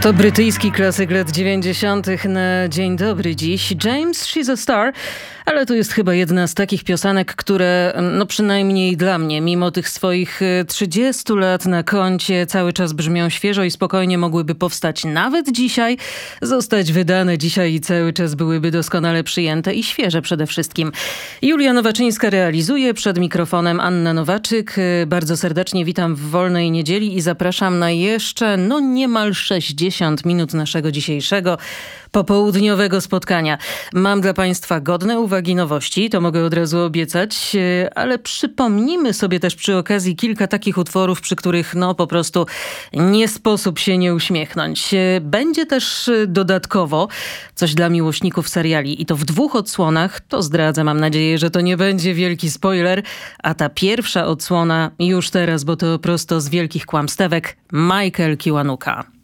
To brytyjski klasyk lat 90. na dzień dobry dziś. James, She's a Star. Ale to jest chyba jedna z takich piosenek, które, przynajmniej dla mnie, mimo tych swoich 30 lat na koncie, cały czas brzmią świeżo i spokojnie mogłyby powstać nawet dzisiaj, zostać wydane dzisiaj i cały czas byłyby doskonale przyjęte i świeże przede wszystkim. Julia Nowaczyńska realizuje, przed mikrofonem Anna Nowaczyk. Bardzo serdecznie witam w wolnej niedzieli i zapraszam na jeszcze niemal 60 minut naszego dzisiejszego popołudniowego spotkania. Mam dla Państwa godne uwagi, nowości, to mogę od razu obiecać, ale przypomnijmy sobie też przy okazji kilka takich utworów, przy których po prostu nie sposób się nie uśmiechnąć. Będzie też dodatkowo coś dla miłośników seriali i to w 2 odsłonach, to zdradzę, mam nadzieję, że to nie będzie wielki spoiler, a ta pierwsza odsłona już teraz, bo to prosto z wielkich kłamstewek, Michael Kiwanuka.